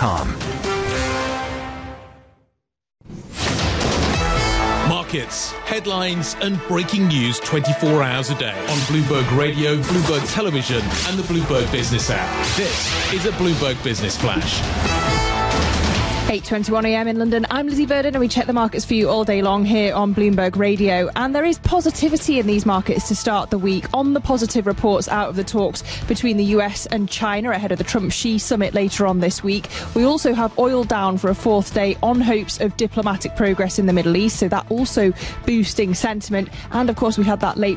Bloomberg.com. Markets, headlines and breaking news 24 hours a day on Bloomberg Radio, Bloomberg Television and the Bloomberg Business app. This is a Bloomberg Business Flash. 8:21 a.m. in London. I'm Lizzie Verdon and we check the markets for you all day long here on Bloomberg Radio. And there is positivity in these markets to start the week on the positive reports out of the talks between the US and China ahead of the Trump-Xi summit later on this week. We also have oil down for a fourth day on hopes of diplomatic progress in the Middle East, so that also boosting sentiment. And of course we had that late